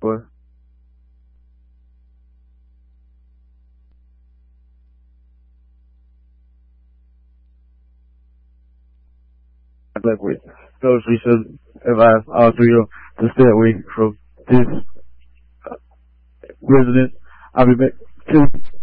But like with those, we should advise all three of them to stay away from this resident. I'll be back.